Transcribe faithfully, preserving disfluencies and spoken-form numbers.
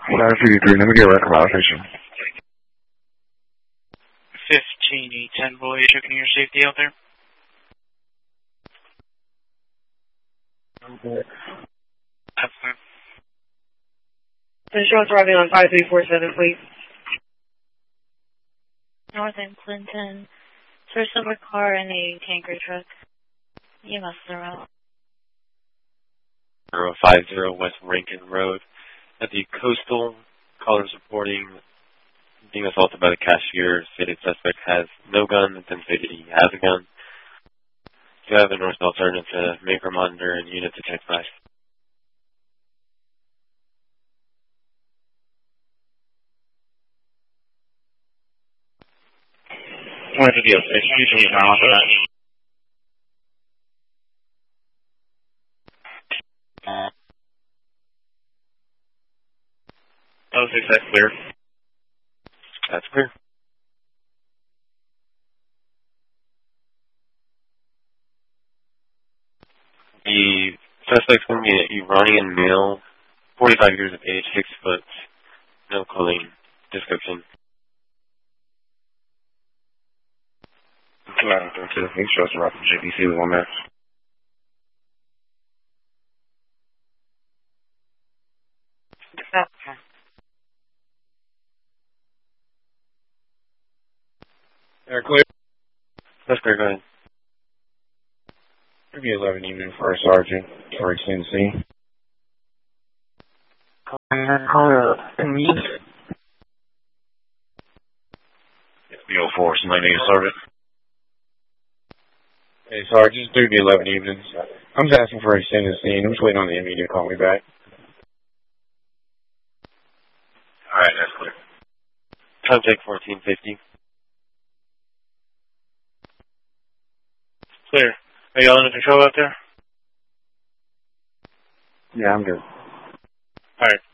nine fifty-three, let me get a record location. fifteen E ten, boy, checking your safety out there. Okay. That's fine. The show's arriving on five three four seven, please. Northern Clinton. Search silver car and a tanker truck. You must the route. zero five zero West Rankin Road. At the Coastal, callers reporting being assaulted by the cashier. Stated suspect has no gun, then stated he has a gun. Do you have a north alternative to Maker Monitor and unit to check flash? one fifty oh six, usually now after that. oh six, that's clear. That's clear. The suspect's going to be an Iranian male, forty-five years of age, six foot, no clothing description. nine thirty-two, make sure it's around from J B C with one match. They're clear. That's clear, go ahead. Maybe eleven evening for a sergeant for extended scene. Call B oh four, somebody need a sergeant. Hey, Sarge, just do the eleven evenings. I'm just asking for extended scene. I'm just waiting on the M E to call me back. Alright, that's clear. Contact fourteen fifty. Clear. Are you all under control out there? Yeah, I'm good. Alright.